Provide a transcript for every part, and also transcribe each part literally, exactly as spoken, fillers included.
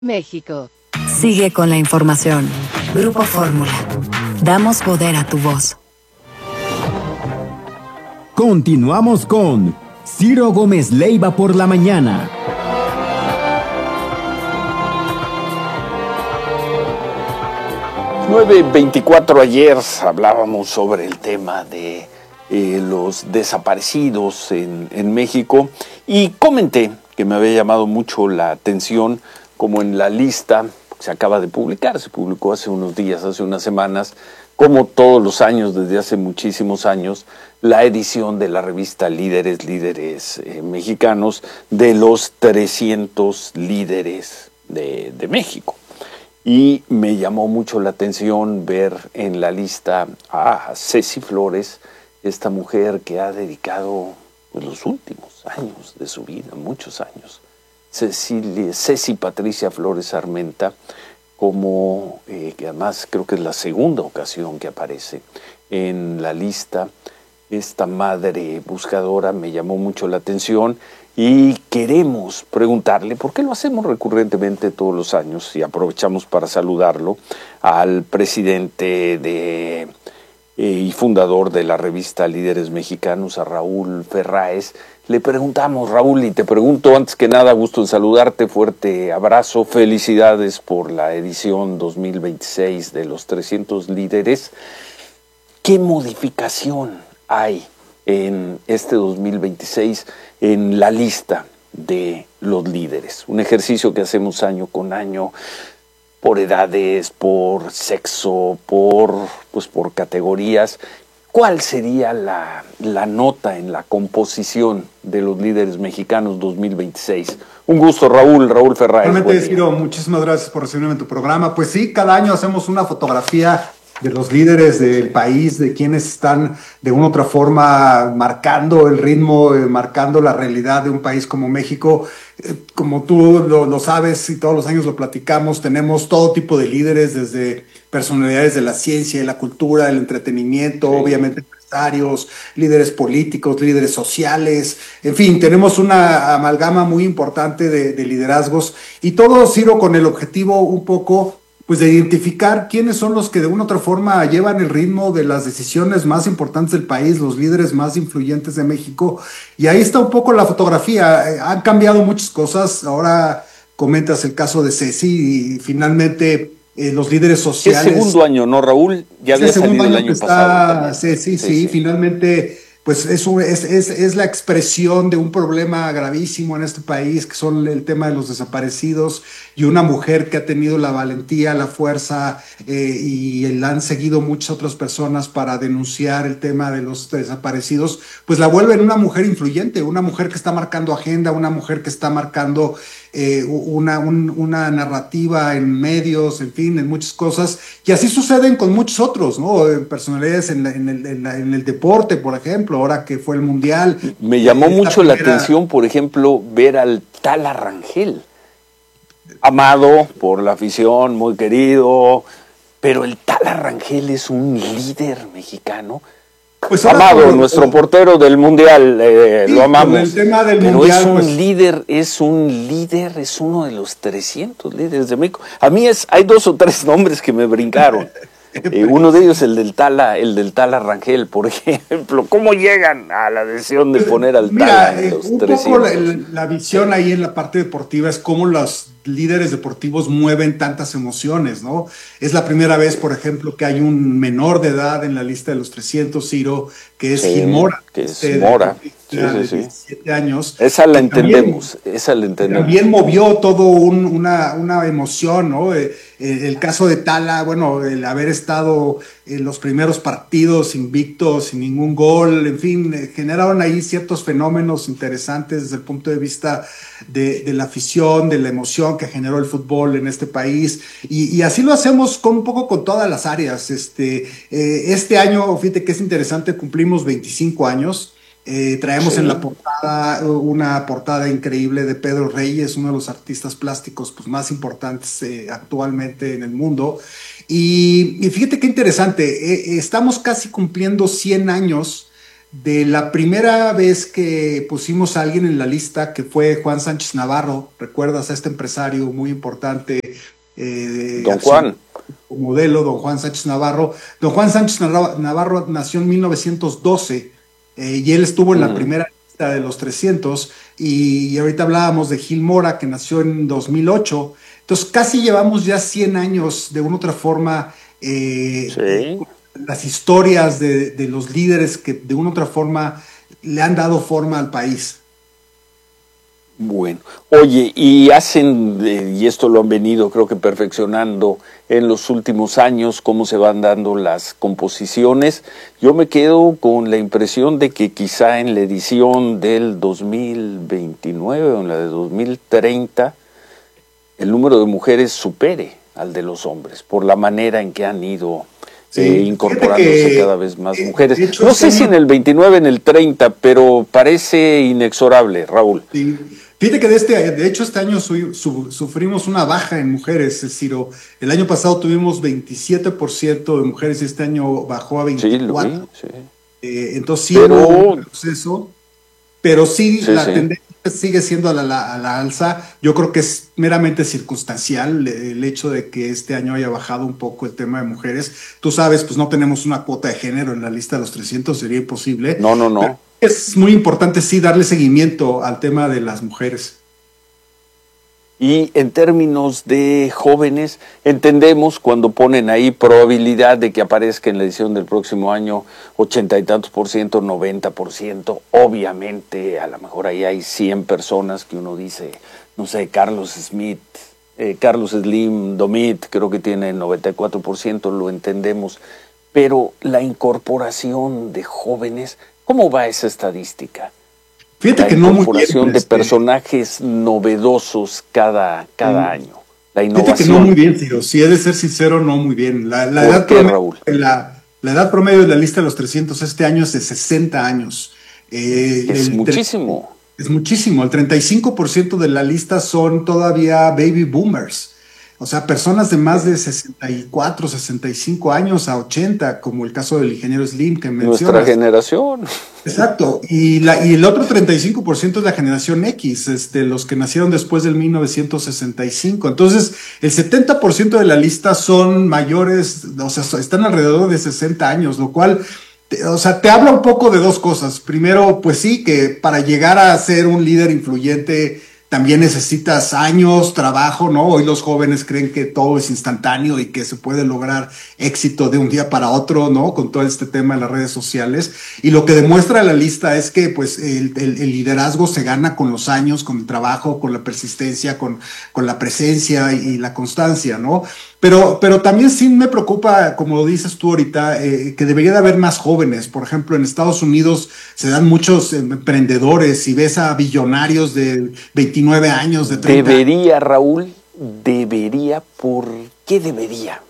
México. Sigue con la información. Grupo Fórmula. Damos poder a tu voz. Continuamos con Ciro Gómez Leiva por la mañana. nueve veinticuatro ayer hablábamos sobre el tema de eh, los desaparecidos en, en México y comenté que me había llamado mucho la atención como en la lista que se acaba de publicar, se publicó hace unos días, hace unas semanas, como todos los años, desde hace muchísimos años, la edición de la revista Líderes, Líderes eh, Mexicanos, de los trescientos líderes de, de México. Y me llamó mucho la atención ver en la lista a Ceci Flores, esta mujer que ha dedicado pues, los últimos años de su vida, muchos años, Cecilia, Ceci Patricia Flores Armenta, como eh, que además creo que es la segunda ocasión que aparece en la lista. Esta madre buscadora me llamó mucho la atención y queremos preguntarle, ¿por qué lo hacemos recurrentemente todos los años? Y aprovechamos para saludarlo al presidente de, eh, y fundador de la revista Líderes Mexicanos, a Raúl Ferráez. Le preguntamos, Raúl, y te pregunto antes que nada, gusto en saludarte, fuerte abrazo, felicidades por la edición dos mil veintiséis de los trescientos líderes. ¿Qué modificación hay en este dos mil veintiséis en la lista de los líderes? Un ejercicio que hacemos año con año por edades, por sexo, por, pues por categorías. ¿Cuál sería la, la nota en la composición de los líderes mexicanos dos mil veintiséis? Un gusto, Raúl, Raúl Ferráez. Realmente, Ciro, muchísimas gracias por recibirme en tu programa. Pues sí, cada año hacemos una fotografía de los líderes del país, de quienes están de una u otra forma marcando el ritmo, eh, marcando la realidad de un país como México. Eh, como tú lo, lo sabes y todos los años lo platicamos, tenemos todo tipo de líderes, desde personalidades de la ciencia y la cultura, el entretenimiento, sí. Obviamente empresarios, líderes políticos, líderes sociales, en fin, tenemos una amalgama muy importante de, de liderazgos y todo, Ciro, con el objetivo un poco pues de identificar quiénes son los que de una u otra forma llevan el ritmo de las decisiones más importantes del país, los líderes más influyentes de México. Y ahí está un poco la fotografía. Eh, han cambiado muchas cosas. Ahora comentas el caso de Ceci y finalmente eh, los líderes sociales. Es segundo año, ¿no, Raúl? Ya había salido el año pasado. Ceci, sí, sí, sí, finalmente pues eso es, es, es la expresión de un problema gravísimo en este país, que son el tema de los desaparecidos, y una mujer que ha tenido la valentía, la fuerza, eh, y la han seguido muchas otras personas para denunciar el tema de los desaparecidos, pues la vuelven una mujer influyente, una mujer que está marcando agenda, una mujer que está marcando eh, una, un, una narrativa en medios, en fin, en muchas cosas, y así suceden con muchos otros, ¿no? Personalidades en, la, en, el, en, la, en el deporte, por ejemplo, ahora que fue el Mundial. Me llamó mucho la atención, por ejemplo, ver al Tala Rangel, amado por la afición, muy querido, pero el Tala Rangel es un líder mexicano. Pues amado, por, nuestro por, portero del Mundial, eh, sí, lo amamos. El tema del pero mundial, es un pues, líder, es un líder, es uno de los trescientos líderes de México. A mí es, hay dos o tres nombres que me brincaron. Eh, uno de ellos, el del Tala, el del Tala Rangel, por ejemplo. ¿Cómo llegan a la decisión de poner al Tala? Mira, eh, un trescientos? Poco la, la visión ahí en la parte deportiva es cómo los líderes deportivos mueven tantas emociones, ¿no? Es la primera vez, por ejemplo, que hay un menor de edad en la lista de los trescientos, Ciro, que es sí, Gil Mora. Que es este, Mora. De, sí, de sí, diecisiete sí. años. Esa la entendemos, también, esa la entendemos. También movió todo un, una, una emoción, ¿no? Eh, eh, el caso de Tala, bueno, el haber estado en los primeros partidos invictos, sin ningún gol, en fin, eh, generaron ahí ciertos fenómenos interesantes desde el punto de vista de, de la afición, de la emoción que generó el fútbol en este país, y, y así lo hacemos con un poco con todas las áreas. Este, eh, este año, fíjate que es interesante, cumplimos veinticinco años. Eh, traemos sí. en la portada una portada increíble de Pedro Reyes, uno de los artistas plásticos pues, más importantes eh, actualmente en el mundo. Y, y fíjate qué interesante, eh, estamos casi cumpliendo cien años de la primera vez que pusimos a alguien en la lista, que fue Juan Sánchez Navarro. ¿Recuerdas a este empresario muy importante? Eh, Don Juan. Modelo, don Juan Sánchez Navarro. Don Juan Sánchez Navarro nació en mil novecientos doce eh, y él estuvo en la uh-huh. primera lista de los trescientos, y, y ahorita hablábamos de Gil Mora, que nació en dos mil ocho. Entonces casi llevamos ya cien años de una u otra forma eh, sí. las historias de, de los líderes que de una u otra forma le han dado forma al país. Bueno, oye, y hacen, eh, y esto lo han venido creo que perfeccionando en los últimos años, cómo se van dando las composiciones. Yo me quedo con la impresión de que quizá en la edición del dos mil veintinueve o en la de dos mil treinta, el número de mujeres supere al de los hombres, por la manera en que han ido sí, eh, incorporándose que, cada vez más eh, mujeres. Hecho, no sé año, si en el veintinueve, en el treinta, pero parece inexorable, Raúl. Sí. Fíjate que de, este, de hecho este año su, su, sufrimos una baja en mujeres, Ciro. El año pasado tuvimos veintisiete por ciento de mujeres y este año bajó a veinticuatro por ciento. Sí, lo vi, sí. Eh, entonces sí pero, hubo un proceso, pero sí, sí la sí. tendencia sigue siendo a la, la, a la alza. Yo creo que es meramente circunstancial el hecho de que este año haya bajado un poco el tema de mujeres. Tú sabes, pues no tenemos una cuota de género en la lista de los trescientos, sería imposible. No, no, no. Es muy importante, sí, darle seguimiento al tema de las mujeres. Y en términos de jóvenes, entendemos cuando ponen ahí probabilidad de que aparezca en la edición del próximo año ochenta y tantos por ciento, noventa por ciento. Obviamente, a lo mejor ahí hay cien personas que uno dice, no sé, Carlos Smith, eh, Carlos Slim Domit, creo que tiene noventa y cuatro por ciento, lo entendemos. Pero la incorporación de jóvenes, ¿cómo va esa estadística? Fíjate la que no muy bien. La incorporación de personajes novedosos cada, cada mm. año. La innovación. Fíjate que no muy bien, tío. Si he de ser sincero, no muy bien. La, la, edad, qué, promedio, Raúl? La, la edad promedio de la lista de los trescientos este año es de sesenta años. Eh, es el, muchísimo. Es muchísimo. El treinta y cinco por ciento de la lista son todavía baby boomers. O sea, personas de más de sesenta y cuatro, sesenta y cinco años a ochenta, como el caso del ingeniero Slim que mencionas. Nuestra generación. Exacto. Y, la, y el otro treinta y cinco por ciento es la generación X, este, los que nacieron después del mil novecientos sesenta y cinco. Entonces, el setenta por ciento de la lista son mayores, o sea, están alrededor de sesenta años, lo cual, te, o sea, te habla un poco de dos cosas. Primero, pues sí, que para llegar a ser un líder influyente también necesitas años, trabajo, ¿no? Hoy los jóvenes creen que todo es instantáneo y que se puede lograr éxito de un día para otro, ¿no? Con todo este tema de las redes sociales. Y lo que demuestra la lista es que, pues, el, el, el liderazgo se gana con los años, con el trabajo, con la persistencia, con, con la presencia y, y la constancia, ¿no? Pero, pero también sí me preocupa, como lo dices tú ahorita, eh, que debería de haber más jóvenes. Por ejemplo, en Estados Unidos se dan muchos emprendedores y ves a billonarios de veintinueve años, de treinta. Debería, Raúl, debería. ¿Por qué debería?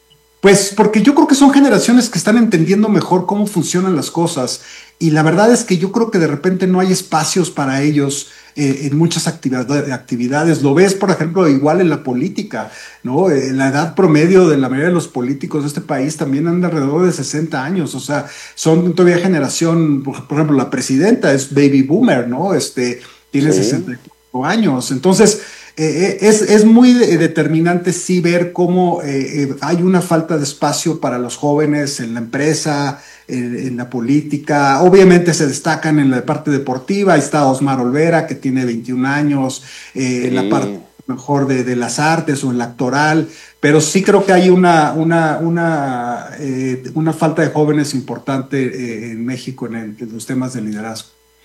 Pues porque yo creo que son generaciones que están entendiendo mejor cómo funcionan las cosas. Y la verdad es que yo creo que de repente no hay espacios para ellos eh, en muchas actividades, actividades. Lo ves, por ejemplo, igual en la política, ¿no? Eh, la edad promedio de la mayoría de los políticos de este país también anda alrededor de sesenta años. O sea, son todavía generación, por, por ejemplo, la presidenta es baby boomer, ¿no? Este, tiene sí. sesenta y cinco años. Entonces, eh, es, es muy de, determinante sí ver cómo eh, eh, hay una falta de espacio para los jóvenes en la empresa, en, en la política. Obviamente se destacan en la parte deportiva. Ahí está Osmar Olvera, que tiene veintiún años, eh, sí. en la parte mejor de, de las artes o en la actoral, pero sí creo que hay una, una, una, eh, una falta de jóvenes importante eh, en México en, el, en los temas de liderazgo.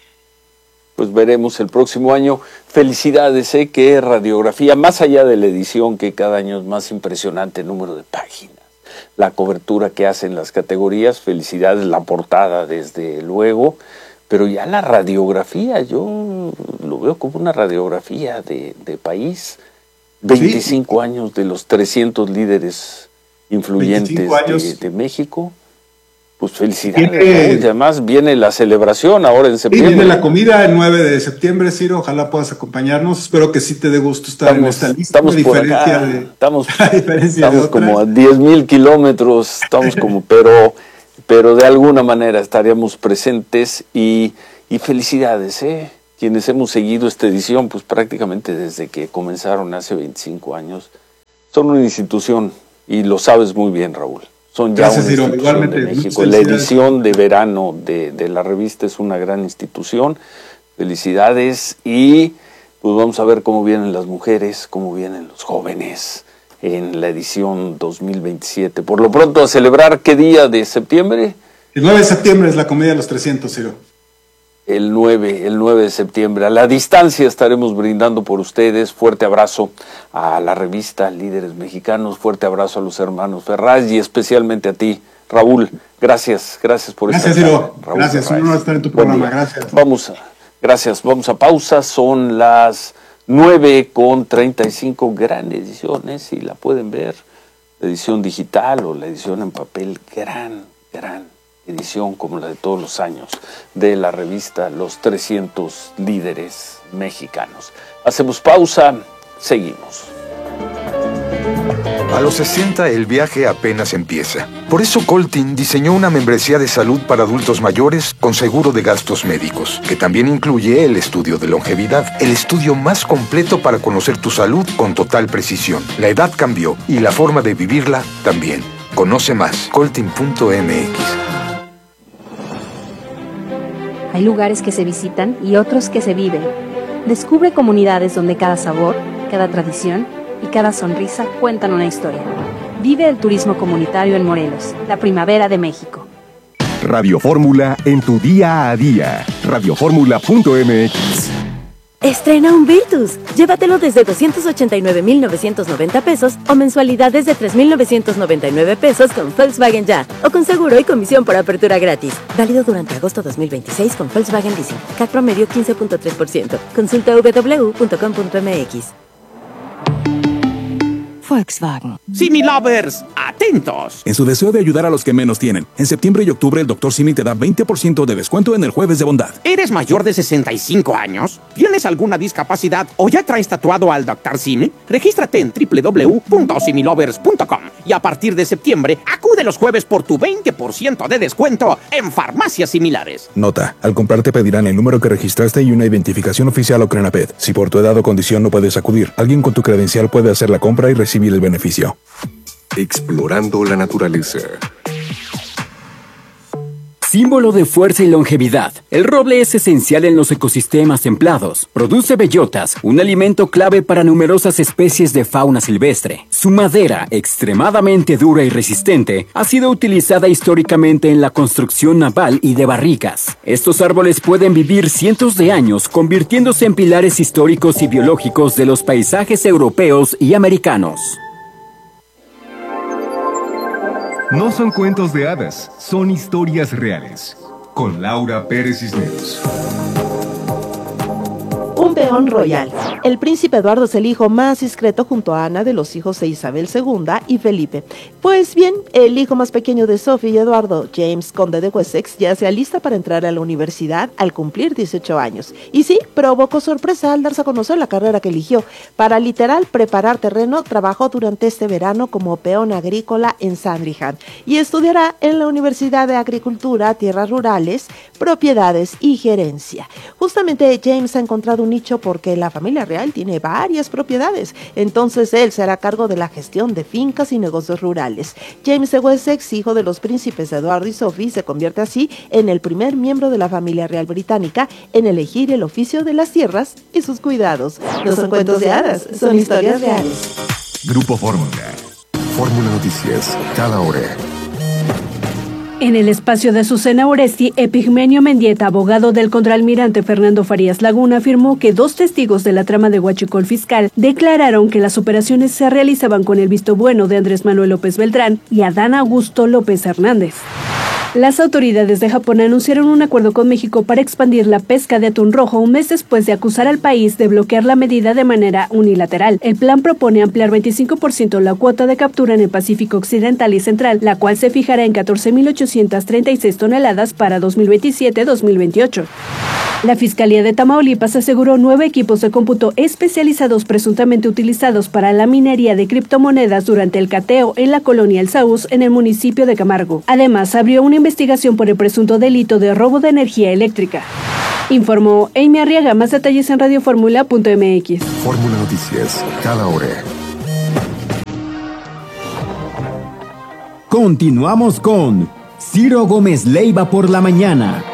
Pues veremos el próximo año. Felicidades, sé eh, que Radiografía, más allá de la edición, que cada año es más impresionante el número de páginas, la cobertura que hacen las categorías, felicidades, la portada desde luego, pero ya la radiografía, yo lo veo como una radiografía de, de país. veinticinco sí. años de los trescientos líderes influyentes de, de México. Pues felicidades, viene, ¿no? Y además viene la celebración ahora en septiembre. Viene la comida el nueve de septiembre, Ciro, ojalá puedas acompañarnos. Espero que sí te dé gusto estar estamos, en esta lista. Estamos por acá, de, estamos, estamos como a diez mil kilómetros, estamos como, pero pero de alguna manera estaríamos presentes y, y felicidades, ¿eh? Quienes hemos seguido esta edición, pues prácticamente desde que comenzaron hace veinticinco años, son una institución, y lo sabes muy bien, Raúl. Son ya Gracias, una Ciro. institución Igualmente, de México. muchas La felicidades. edición de verano de, de la revista es una gran institución. Felicidades, y pues vamos a ver cómo vienen las mujeres, cómo vienen los jóvenes en la edición dos mil veintisiete. Por lo pronto, a celebrar, ¿qué día de septiembre? El nueve de septiembre es la comedia de los trescientos, Ciro. El nueve, el nueve de septiembre. A la distancia estaremos brindando por ustedes. Fuerte abrazo a la revista Líderes Mexicanos, fuerte abrazo a los hermanos Ferraz y especialmente a ti, Raúl. Gracias, gracias por Gracias, estar Ciro. acá, Raúl Gracias, Ferraz. un honor estar en tu Buen programa. día. Gracias. Vamos a, gracias, vamos a pausa. Son las nueve con treinta y cinco, gran ediciones, y la pueden ver, la edición digital o la edición en papel, gran, gran edición como la de todos los años de la revista Los trescientos Líderes Mexicanos. Hacemos pausa, seguimos. A los sesenta el viaje apenas empieza. Por eso Coltin diseñó una membresía de salud para adultos mayores con seguro de gastos médicos, que también incluye el estudio de longevidad, el estudio más completo para conocer tu salud con total precisión. La edad cambió y la forma de vivirla también. Conoce más, coltin punto m x. Hay lugares que se visitan y otros que se viven. Descubre comunidades donde cada sabor, cada tradición y cada sonrisa cuentan una historia. Vive el turismo comunitario en Morelos, la primavera de México. Radio Fórmula en tu día a día. radio fórmula punto m x. Estrena un Virtus. Llévatelo desde doscientos ochenta y nueve mil novecientos noventa pesos o mensualidades de tres mil novecientos noventa y nueve pesos con Volkswagen Ya o con seguro y comisión por apertura gratis. Válido durante agosto dos mil veintiséis con Volkswagen Leasing. C A C promedio quince punto tres por ciento. Consulta doble u doble u doble u punto com punto m x. Volkswagen. Simi Lovers, atentos. En su deseo de ayudar a los que menos tienen, en septiembre y octubre el doctor Simi te da veinte por ciento de descuento en el Jueves de Bondad. ¿Eres mayor de sesenta y cinco años? ¿Tienes alguna discapacidad o ya traes tatuado al doctor Simi? Regístrate en doble u doble u doble u punto similovers punto com y a partir de septiembre acude los jueves por tu veinte por ciento de descuento en farmacias similares. Nota, al comprar te pedirán el número que registraste y una identificación oficial o Crenaped. Si por tu edad o condición no puedes acudir, alguien con tu credencial puede hacer la compra y recibir el beneficio. Explorando la naturaleza. Símbolo de fuerza y longevidad, el roble es esencial en los ecosistemas templados. Produce bellotas, un alimento clave para numerosas especies de fauna silvestre. Su madera, extremadamente dura y resistente, ha sido utilizada históricamente en la construcción naval y de barricas. Estos árboles pueden vivir cientos de años, convirtiéndose en pilares históricos y biológicos de los paisajes europeos y americanos. No son cuentos de hadas, son historias reales. Con Laura Pérez Cisneros. Un peón royal. El príncipe Eduardo es el hijo más discreto junto a Ana de los hijos de Isabel segunda y Felipe. Pues bien, el hijo más pequeño de Sophie y Eduardo, James, conde de Wessex, ya se alista para entrar a la universidad al cumplir dieciocho años. Y sí, provocó sorpresa al darse a conocer la carrera que eligió. Para literal preparar terreno, trabajó durante este verano como peón agrícola en Sandringham y estudiará en la Universidad de Agricultura, Tierras Rurales, Propiedades y Gerencia. Justamente James ha encontrado un nicho porque la familia real tiene varias propiedades, entonces él se hará cargo de la gestión de fincas y negocios rurales. James de Wessex, hijo de los príncipes Eduardo y Sophie, se convierte así en el primer miembro de la familia real británica en elegir el oficio de las tierras y sus cuidados. No son cuentos de hadas, son historias reales. Grupo Fórmula. Fórmula Noticias, cada hora. En el espacio de Azucena Oresti, Epigmenio Mendieta, abogado del contraalmirante Fernando Farías Laguna, afirmó que dos testigos de la trama de huachicol fiscal declararon que las operaciones se realizaban con el visto bueno de Andrés Manuel López Beltrán y Adán Augusto López Hernández. Las autoridades de Japón anunciaron un acuerdo con México para expandir la pesca de atún rojo un mes después de acusar al país de bloquear la medida de manera unilateral. El plan propone ampliar veinticinco por ciento la cuota de captura en el Pacífico Occidental y Central, la cual se fijará en catorce mil ochocientas treinta y seis toneladas para dos mil veintisiete a dos mil veintiocho. La Fiscalía de Tamaulipas aseguró nueve equipos de cómputo especializados presuntamente utilizados para la minería de criptomonedas durante el cateo en la colonia El Saúz, en el municipio de Camargo. Además, abrió una investigación por el presunto delito de robo de energía eléctrica. Informó Amy Arriaga. Más detalles en radioformula punto m x. Fórmula Noticias, cada hora. Continuamos con Ciro Gómez Leiva por la mañana.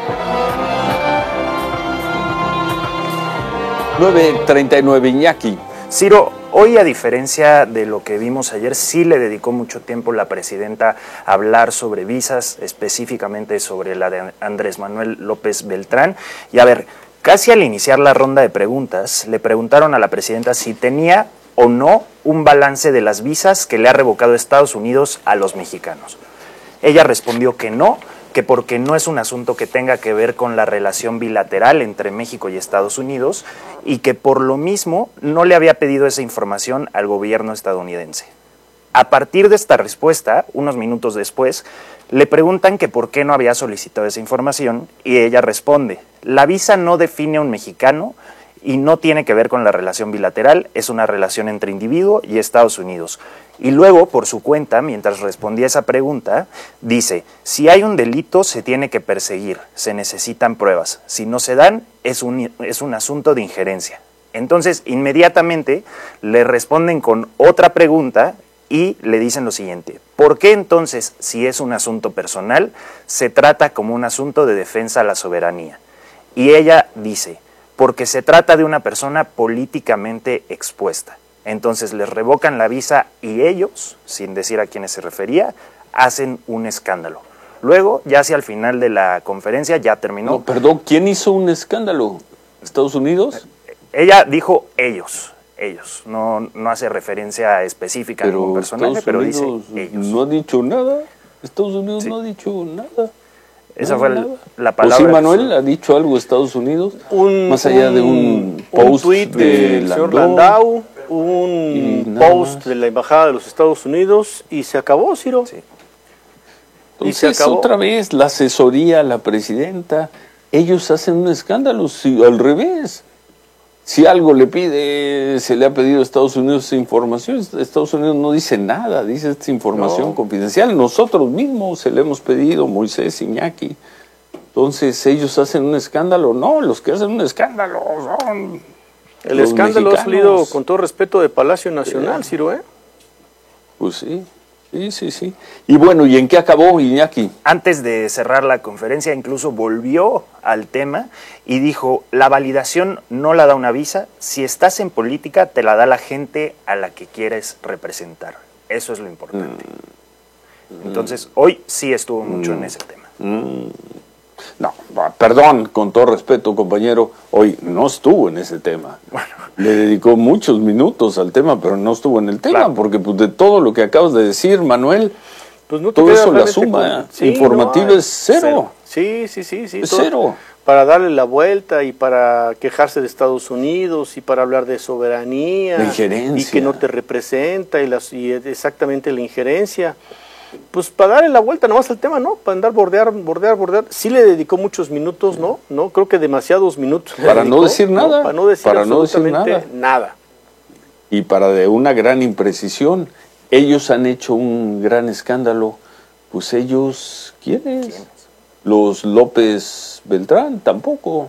nueve treinta y nueve, Iñaki. Ciro, hoy, a diferencia de lo que vimos ayer, sí le dedicó mucho tiempo la presidenta a hablar sobre visas, específicamente sobre la de Andrés Manuel López Beltrán. Y a ver, casi al iniciar la ronda de preguntas, le preguntaron a la presidenta si tenía o no un balance de las visas que le ha revocado Estados Unidos a los mexicanos. Ella respondió que no, que porque no es un asunto que tenga que ver con la relación bilateral entre México y Estados Unidos y que por lo mismo no le había pedido esa información al gobierno estadounidense. A partir de esta respuesta, unos minutos después, le preguntan que por qué no había solicitado esa información y ella responde: la visa no define a un mexicano y no tiene que ver con la relación bilateral, es una relación entre individuo y Estados Unidos. Y luego, por su cuenta, mientras respondía esa pregunta, dice: si hay un delito, se tiene que perseguir, se necesitan pruebas. Si no se dan, es un, es un asunto de injerencia. Entonces, inmediatamente le responden con otra pregunta y le dicen lo siguiente: ¿por qué entonces, si es un asunto personal, se trata como un asunto de defensa a la soberanía? Y ella dice: porque se trata de una persona políticamente expuesta. Entonces les revocan la visa y ellos, sin decir a quiénes se refería, hacen un escándalo. Luego, ya hacia el final de la conferencia, ya terminó. No, perdón, ¿quién hizo un escándalo? ¿Estados Unidos? Ella dijo ellos, ellos. No, no hace referencia específica pero a ningún personaje, Estados pero Unidos dice ellos. No ha dicho nada. Estados Unidos sí. no ha dicho nada. Esa no, fue nada. la palabra. ¿O sí, Manuel, ha dicho algo Estados Unidos? Un, más allá un, de un post un tweet del de señor Landau, un post más. de la Embajada de los Estados Unidos y se acabó, Ciro. Sí. Entonces, y se acabó. Otra vez, la asesoría, la presidenta, ellos hacen un escándalo, si, al revés. Si algo le pide, se le ha pedido a Estados Unidos esa información, Estados Unidos no dice nada, dice esta información no. confidencial. Nosotros mismos se le hemos pedido, Moisés, Iñaki. Entonces, ellos hacen un escándalo. No, los que hacen un escándalo son El los escándalo mexicanos. Ha salido, con todo respeto, de Palacio Nacional, Ciro, ¿eh? Pues sí. Sí, sí, sí. Y bueno, ¿y en qué acabó, Iñaki? Antes de cerrar la conferencia, incluso volvió al tema y dijo: la validación no la da una visa, si estás en política te la da la gente a la que quieres representar. Eso es lo importante. Mm. Entonces, hoy sí estuvo mucho mm. en ese tema. Mm. No, perdón, con todo respeto, compañero, hoy no estuvo en ese tema. Bueno. Le dedicó muchos minutos al tema, pero no estuvo en el tema, claro. porque pues, de todo lo que acabas de decir, Manuel, pues no todo eso, la suma sí, informativa no, es cero. cero. Sí, sí, sí. sí es todo, cero. Para darle la vuelta y para quejarse de Estados Unidos y para hablar de soberanía. La injerencia. Y que no te representa y, las, y exactamente la injerencia. Pues para darle la vuelta nomás al tema, ¿no? Para andar bordear, bordear, bordear. Sí le dedicó muchos minutos, ¿no? No, creo que demasiados minutos. Para dedicó, no decir nada. ¿no? Para no decir para absolutamente no decir nada. nada. Y para de una gran imprecisión, ellos han hecho un gran escándalo. Pues ellos, ¿quiénes? ¿Quiénes? Los López Beltrán, tampoco.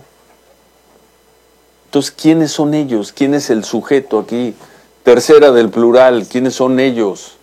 Entonces, ¿quiénes son ellos? ¿Quién es el sujeto aquí? Tercera del plural, ¿quiénes son ellos?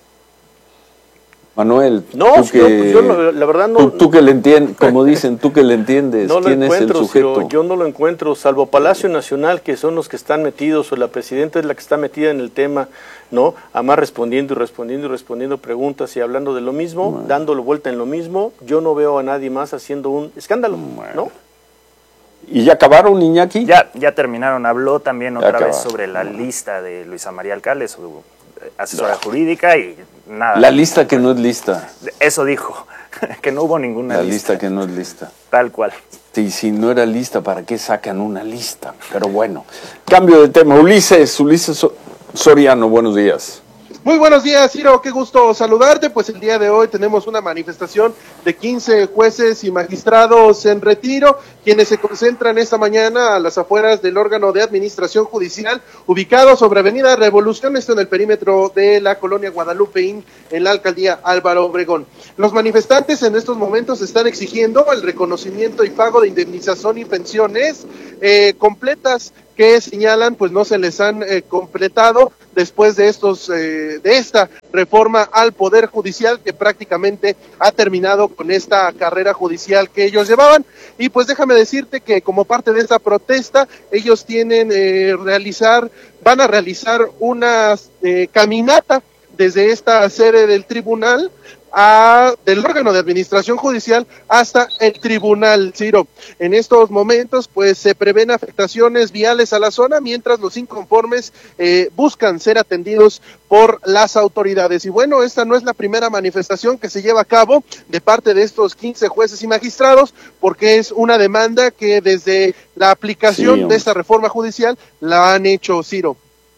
Manuel, no, tú que, pues yo no, la verdad no. Tú, tú que le entiendes, como dicen, tú que le entiendes, no ¿quién es el sujeto? Pero yo no lo encuentro, salvo Palacio Nacional, que son los que están metidos, o la presidenta es la que está metida en el tema, ¿no? Además respondiendo y respondiendo y respondiendo preguntas y hablando de lo mismo, bueno. dándole vuelta en lo mismo. Yo no veo a nadie más haciendo un escándalo, bueno. ¿no? ¿Y ya acabaron, Iñaki? Ya, ya terminaron. Habló también otra vez sobre la lista de Luisa María Alcalde, su asesora no. jurídica y nada. La lista que no es lista. Eso dijo, que no hubo ninguna la lista. La lista que no es lista. Tal cual. Y si no era lista, ¿para qué sacan una lista? Pero bueno, cambio de tema. Ulises, Ulises Soriano, buenos días. Muy buenos días, Ciro, qué gusto saludarte. Pues el día de hoy tenemos una manifestación de quince jueces y magistrados en retiro, quienes se concentran esta mañana a las afueras del órgano de administración judicial, ubicado sobre Avenida Revolución, esto en el perímetro de la colonia Guadalupeín, en la alcaldía Álvaro Obregón. Los manifestantes en estos momentos están exigiendo el reconocimiento y pago de indemnización y pensiones eh, completas que señalan pues no se les han eh, completado después de estos eh, de esta reforma al Poder Judicial, que prácticamente ha terminado con esta carrera judicial que ellos llevaban. Y pues déjame decirte que como parte de esta protesta ellos tienen eh, realizar van a realizar una eh, caminata desde esta sede del tribunal A, del órgano de administración judicial hasta el tribunal, Ciro. En estos momentos pues se prevén afectaciones viales a la zona, mientras los inconformes eh, buscan ser atendidos por las autoridades. Y bueno, esta no es la primera manifestación que se lleva a cabo de parte de estos quince jueces y magistrados, porque es una demanda que desde la aplicación sí, de esta reforma judicial la han hecho, Ciro.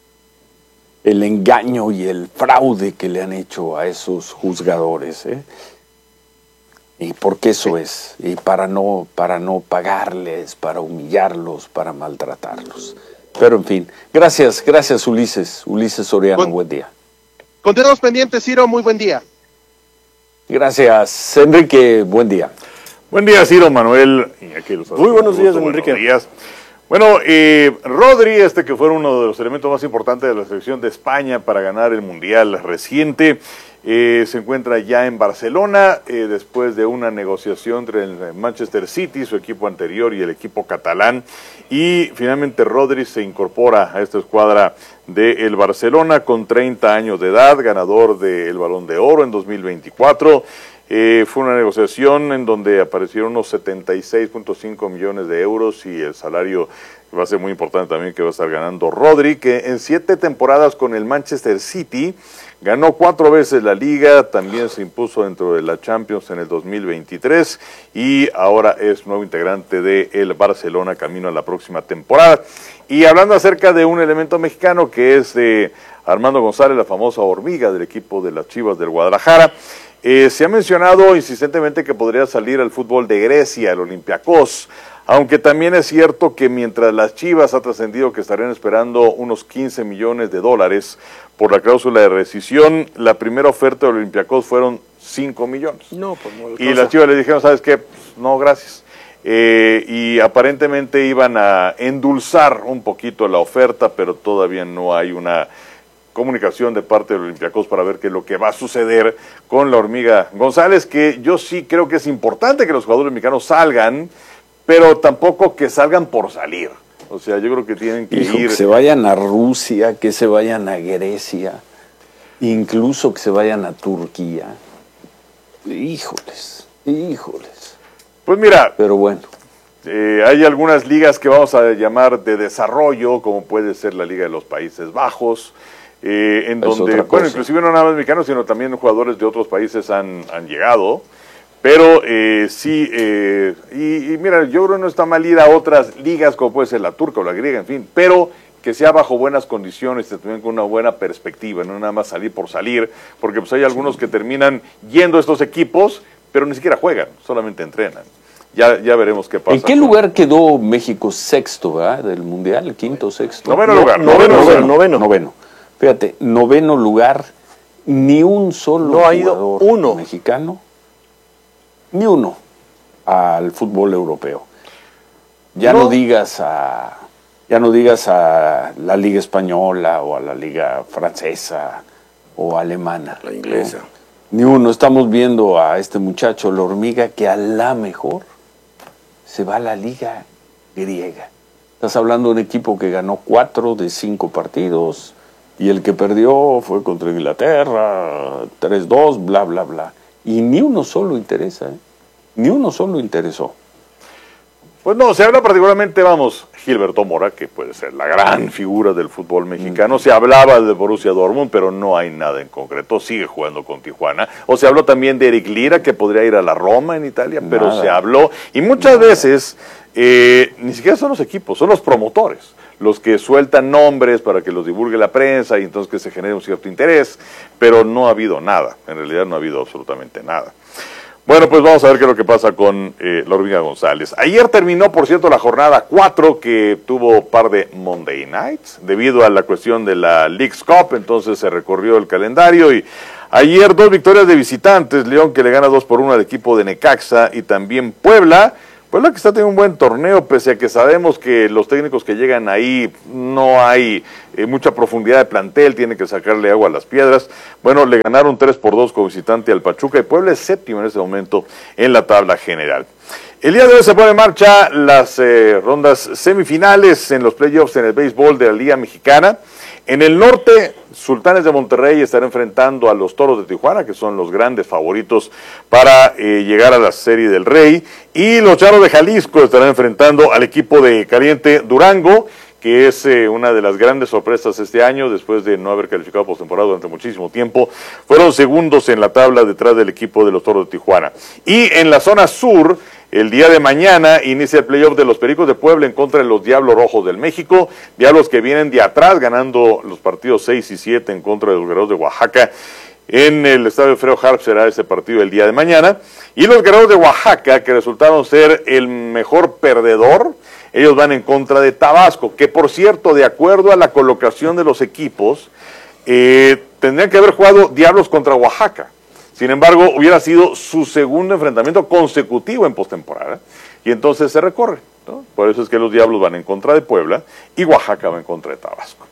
El engaño y el fraude que le han hecho a esos juzgadores, ¿eh? Y porque eso sí. es, y para no, para no pagarles, para humillarlos, para maltratarlos. Pero en fin, gracias, gracias Ulises, Ulises Soriano, Con, buen día. Continuamos pendientes, Ciro, muy buen día. Gracias, Enrique, buen día. Buen día, Ciro, Manuel. Y aquí los muy buenos días, don Enrique. Buenos días. Bueno, eh, Rodri, este que fue uno de los elementos más importantes de la selección de España para ganar el Mundial reciente, eh, se encuentra ya en Barcelona, eh, después de una negociación entre el Manchester City, su equipo anterior, y el equipo catalán, y finalmente Rodri se incorpora a esta escuadra del Barcelona con treinta años de edad, ganador del Balón de Oro en dos mil veinticuatro. Eh, fue una negociación en donde aparecieron unos setenta y seis punto cinco millones de euros y el salario va a ser muy importante también que va a estar ganando Rodri, que en siete temporadas con el Manchester City ganó cuatro veces la Liga, también se impuso dentro de la Champions en el dos mil veintitrés y ahora es nuevo integrante de el Barcelona camino a la próxima temporada. Y hablando acerca de un elemento mexicano que es de Armando González, la famosa hormiga del equipo de las Chivas del Guadalajara, Eh, se ha mencionado insistentemente que podría salir al fútbol de Grecia, el Olympiacos, aunque también es cierto que mientras las Chivas ha trascendido que estarían esperando unos quince millones de dólares por la cláusula de rescisión, la primera oferta del Olympiacos fueron cinco millones. No, pues no. Y las Chivas le dijeron, ¿sabes qué? Pues, no, gracias. Eh, y aparentemente iban a endulzar un poquito la oferta, pero todavía no hay una comunicación de parte del Olympiacos para ver qué es lo que va a suceder con la hormiga González, que yo sí creo que es importante que los jugadores mexicanos salgan, pero tampoco que salgan por salir. O sea, yo creo que tienen que Hijo, ir... que se vayan a Rusia, que se vayan a Grecia, incluso que se vayan a Turquía. Híjoles, híjoles. Pues mira... Pero bueno. Eh, hay algunas ligas que vamos a llamar de desarrollo, como puede ser la Liga de los Países Bajos, Eh, en es donde, bueno, inclusive no nada más mexicanos, sino también jugadores de otros países han, han llegado, pero eh, sí, eh, y, y mira, yo creo que no está mal ir a otras ligas, como puede ser la turca o la griega, en fin, pero que sea bajo buenas condiciones, también con una buena perspectiva, no nada más salir por salir, porque pues hay algunos que terminan yendo a estos equipos, pero ni siquiera juegan, solamente entrenan. Ya, ya veremos qué pasa. ¿En qué lugar quedó México sexto, ¿verdad? Del Mundial, quinto, sexto? Noveno lugar. Noveno, noveno, noveno. noveno. Fíjate, noveno lugar, ni un solo no ha ido jugador uno. mexicano, ni uno, al fútbol europeo. Ya no. no digas a, ya no digas a la Liga Española o a la Liga Francesa o alemana. La inglesa. ¿No? Ni uno. Estamos viendo a este muchacho, la hormiga, que a la mejor se va a la Liga griega. Estás hablando de un equipo que ganó cuatro de cinco partidos. Y el que perdió fue contra Inglaterra, tres dos, bla, bla, bla. Y ni uno solo interesa, ¿eh? Ni uno solo interesó. Pues no, se habla particularmente, vamos, Gilberto Mora, que puede ser la gran figura del fútbol mexicano. Se hablaba de Borussia Dortmund, pero no hay nada en concreto. Sigue jugando con Tijuana. O se habló también de Eric Lira, que podría ir a la Roma en Italia, pero nada. Se habló. Y muchas nada. veces eh, ni siquiera son los equipos, son los promotores los que sueltan nombres para que los divulgue la prensa y entonces que se genere un cierto interés, pero no ha habido nada. En realidad no ha habido absolutamente nada. Bueno, pues vamos a ver qué es lo que pasa con eh, la Hormiga González. Ayer terminó, por cierto, la jornada cuatro, que tuvo par de Monday Nights, debido a la cuestión de la Leagues Cup, entonces se recorrió el calendario y ayer dos victorias de visitantes, León que le gana dos por uno al equipo de Necaxa y también Puebla. Puebla que está teniendo un buen torneo, pese a que sabemos que los técnicos que llegan ahí no hay eh, mucha profundidad de plantel, tienen que sacarle agua a las piedras. Bueno, le ganaron tres por dos como visitante al Pachuca y Puebla es séptimo en este momento en la tabla general. El día de hoy se pone en marcha las eh, rondas semifinales en los playoffs en el béisbol de la Liga Mexicana. En el norte, Sultanes de Monterrey estará enfrentando a los Toros de Tijuana, que son los grandes favoritos para eh, llegar a la Serie del Rey. Y los Charros de Jalisco estarán enfrentando al equipo de Caliente Durango, que es eh, una de las grandes sorpresas este año, después de no haber calificado postemporada durante muchísimo tiempo. Fueron segundos en la tabla detrás del equipo de los Toros de Tijuana. Y en la zona sur, el día de mañana inicia el playoff de los Pericos de Puebla en contra de los Diablos Rojos del México. Diablos que vienen de atrás, ganando los partidos seis y siete en contra de los Guerreros de Oaxaca. En el estadio Freo Harp será ese partido el día de mañana. Y los Guerreros de Oaxaca, que resultaron ser el mejor perdedor, ellos van en contra de Tabasco, que por cierto, de acuerdo a la colocación de los equipos, eh, tendrían que haber jugado Diablos contra Oaxaca. Sin embargo, hubiera sido su segundo enfrentamiento consecutivo en postemporada, y entonces se recorre, ¿no? Por eso es que los Diablos van en contra de Puebla y Oaxaca va en contra de Tabasco.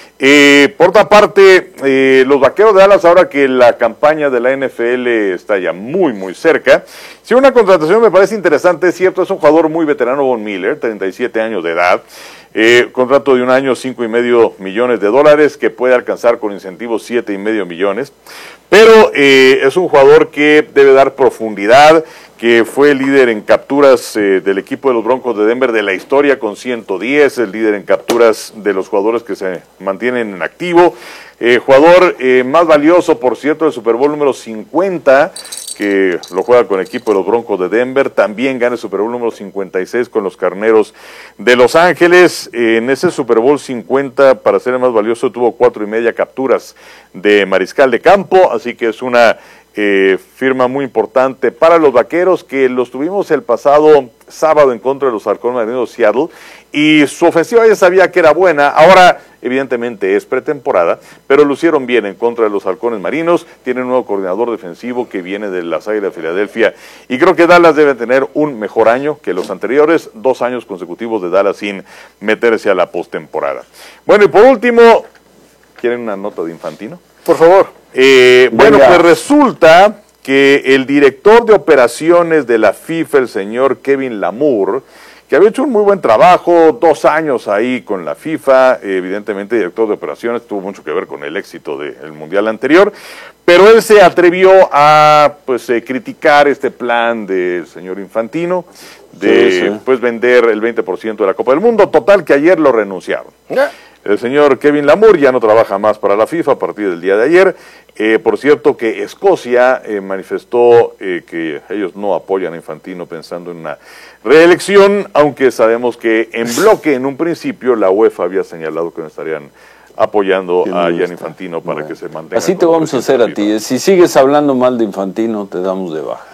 Eh, por otra parte, eh, los Vaqueros de Dallas, ahora que la campaña de la N F L está ya muy, muy cerca, si una contratación me parece interesante, es cierto, es un jugador muy veterano, Von Miller, treinta y siete años de edad, eh, contrato de un año, cinco y medio millones de dólares, que puede alcanzar con incentivos siete y medio millones, pero eh, es un jugador que debe dar profundidad, que fue líder en capturas eh, del equipo de los Broncos de Denver de la historia con ciento diez, el líder en capturas de los jugadores que se mantienen en activo, eh, jugador eh, más valioso, por cierto, del Super Bowl número cincuenta, que lo juega con el equipo de los Broncos de Denver, también gana el Super Bowl número cincuenta y seis con los Carneros de Los Ángeles. Eh, en ese Super Bowl cincuenta, para ser el más valioso, tuvo cuatro y media capturas de mariscal de campo, así que es una Eh, firma muy importante para los Vaqueros, que los tuvimos el pasado sábado en contra de los Halcones Marinos de Seattle, y su ofensiva ya sabía que era buena. Ahora evidentemente es pretemporada, pero lucieron bien en contra de los Halcones Marinos. Tienen un nuevo coordinador defensivo que viene de las Águilas de Filadelfia, y creo que Dallas debe tener un mejor año que los anteriores, dos años consecutivos de Dallas sin meterse a la postemporada. Bueno, y por último, ¿quieren una nota de Infantino? Por favor. Eh, bueno, pues resulta que el director de operaciones de la FIFA, el señor Kevin Lamour, que había hecho un muy buen trabajo, dos años ahí con la FIFA, evidentemente director de operaciones, tuvo mucho que ver con el éxito del Mundial anterior, pero él se atrevió a pues eh, criticar este plan del señor Infantino de sí, sí. pues vender el veinte por ciento de la Copa del Mundo, total que ayer lo renunciaron. Yeah. El señor Kevin Lamour ya no trabaja más para la FIFA a partir del día de ayer. Eh, por cierto que Escocia eh, manifestó eh, que ellos no apoyan a Infantino pensando en una reelección, aunque sabemos que en bloque en un principio la UEFA había señalado que no estarían apoyando a Gianni Infantino para bueno. que se mantenga. Así te vamos a hacer a ti. Si sigues hablando mal de Infantino, te damos de baja.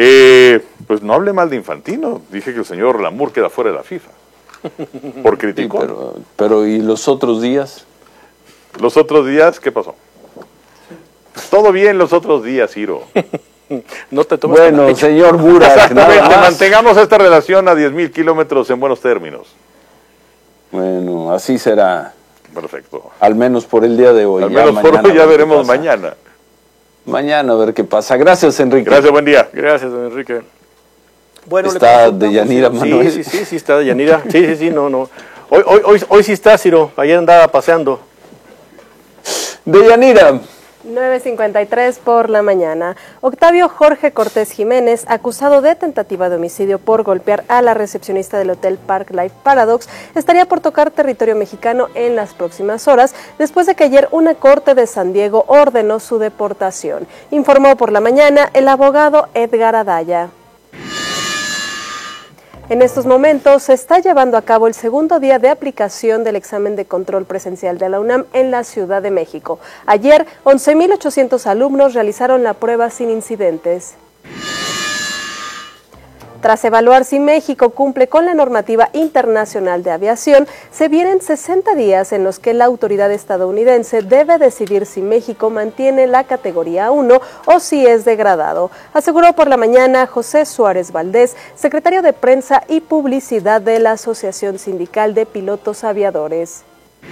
Eh, pues no hable mal de Infantino. Dije que el señor Lamour queda fuera de la FIFA. Por criticón. Sí, pero, pero ¿y los otros días? Los otros días, ¿qué pasó? Todo bien los otros días, Ciro. No te tomes bueno, señor Burak. Exactamente, mantengamos esta relación a diez mil kilómetros en buenos términos. Bueno, así será. Perfecto. Al menos por el día de hoy. Al menos por hoy ya veremos mañana. Mañana a ver qué pasa. Gracias, Enrique. Gracias, buen día. Gracias, don Enrique. Bueno, está Deyanira, Manuel. Sí, sí, sí, sí, está Deyanira. Sí, sí, sí, no, no. Hoy, hoy, hoy, hoy sí está, Ciro. Ayer andaba paseando. Deyanira, nueve cincuenta y tres por la mañana. Octavio Jorge Cortés Jiménez, acusado de tentativa de homicidio por golpear a la recepcionista del Hotel Park Life Paradox, estaría por tocar territorio mexicano en las próximas horas, después de que ayer una corte de San Diego ordenó su deportación. Informó por la mañana el abogado Edgar Adaya. En estos momentos se está llevando a cabo el segundo día de aplicación del examen de control presencial de la UNAM en la Ciudad de México. Ayer, once mil ochocientos alumnos realizaron la prueba sin incidentes. Tras evaluar si México cumple con la normativa internacional de aviación, se vienen sesenta días en los que la autoridad estadounidense debe decidir si México mantiene la categoría uno o si es degradado, aseguró por la mañana José Suárez Valdés, secretario de Prensa y Publicidad de la Asociación Sindical de Pilotos Aviadores.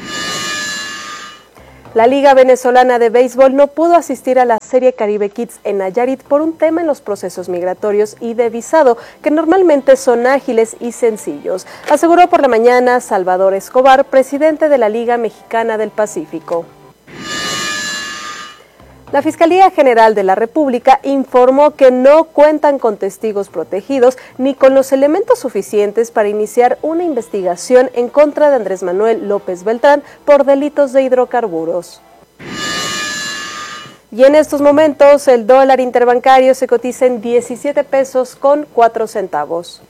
La Liga Venezolana de Béisbol no pudo asistir a la Serie Caribe Kids en Nayarit por un tema en los procesos migratorios y de visado, que normalmente son ágiles y sencillos, aseguró por la mañana Salvador Escobar, presidente de la Liga Mexicana del Pacífico. La Fiscalía General de la República informó que no cuentan con testigos protegidos ni con los elementos suficientes para iniciar una investigación en contra de Andrés Manuel López Beltrán por delitos de hidrocarburos. Y en estos momentos el dólar interbancario se cotiza en diecisiete pesos con cuatro centavos.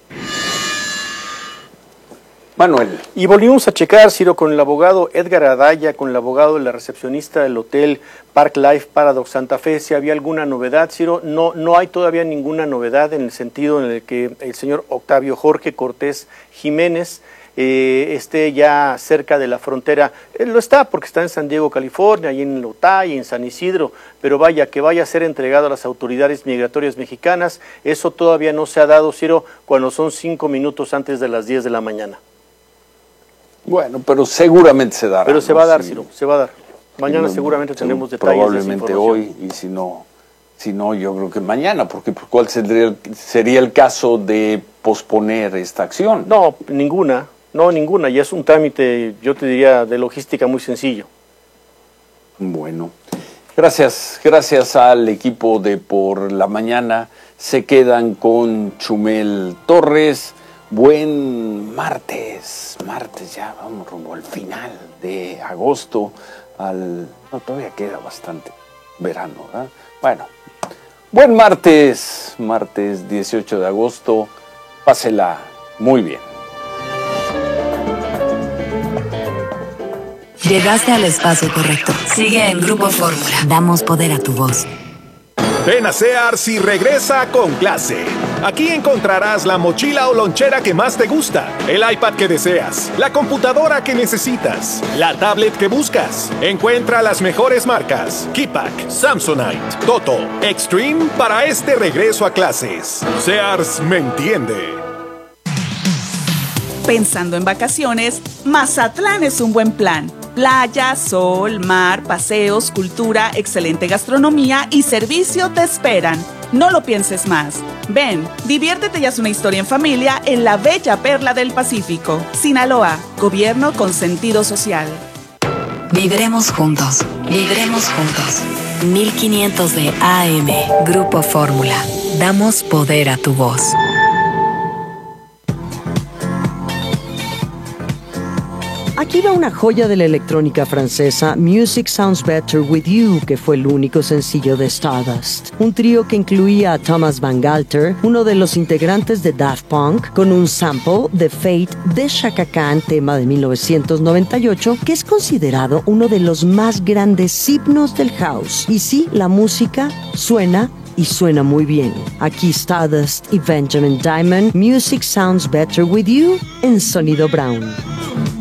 Manuel. Y volvimos a checar, Ciro, con el abogado Edgar Adaya, con el abogado de la recepcionista del Hotel Park Life Paradox Santa Fe, si había alguna novedad, Ciro. No, no hay todavía ninguna novedad en el sentido en el que el señor Octavio Jorge Cortés Jiménez eh, esté ya cerca de la frontera. Él lo está porque está en San Diego, California, y en Lotay, y en San Isidro, pero vaya, que vaya a ser entregado a las autoridades migratorias mexicanas, eso todavía no se ha dado, Ciro, cuando son cinco minutos antes de las diez de la mañana. Bueno, pero seguramente se dará. Pero se ¿no? va a dar, Sí. Ciro, se va a dar. Mañana No, seguramente sí, tendremos detalles probablemente de esa información. hoy, y si no, si no, yo creo que mañana, porque pues, ¿cuál sería el, sería el caso de posponer esta acción? No, ninguna, no, ninguna, y es un trámite, yo te diría, de logística muy sencillo. Bueno, gracias, gracias al equipo de Por la Mañana. Se quedan con Chumel Torres. Buen martes, martes ya, vamos rumbo al final de agosto, al... No, todavía queda bastante verano, ¿verdad? Bueno, buen martes, martes dieciocho de agosto, pásela muy bien. Llegaste al espacio correcto. Sigue en Grupo Fórmula. Damos poder a tu voz. Ven a Sears y regresa con clase. Aquí encontrarás la mochila o lonchera que más te gusta, el iPad que deseas, la computadora que necesitas, la tablet que buscas. Encuentra las mejores marcas: Keypack, Samsonite, Toto, Extreme para este regreso a clases. Sears me entiende. Pensando en vacaciones, Mazatlán es un buen plan. Playa, sol, mar, paseos, cultura, excelente gastronomía y servicio te esperan. No lo pienses más. Ven, diviértete y haz una historia en familia en la bella perla del Pacífico. Sinaloa, gobierno con sentido social. Viviremos juntos, viviremos juntos. mil quinientos de A M, Grupo Fórmula. Damos poder a tu voz. Aquí va una joya de la electrónica francesa, Music Sounds Better With You, que fue el único sencillo de Stardust. Un trío que incluía a Thomas Van Galter, uno de los integrantes de Daft Punk, con un sample de Fate de Chaka Khan, tema de mil novecientos noventa y ocho, que es considerado uno de los más grandes himnos del house. Y sí, la música suena y suena muy bien. Aquí Stardust y Benjamin Diamond, Music Sounds Better With You, en Sonido Brown.